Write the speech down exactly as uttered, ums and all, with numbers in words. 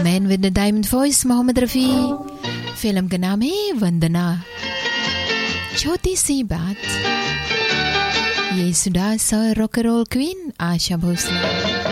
Man with the diamond voice Mohammad Rafi. Film का नाम है वंदना। छोटी सी बात, ये सुधा सा rock and role queen Asha Bhosle.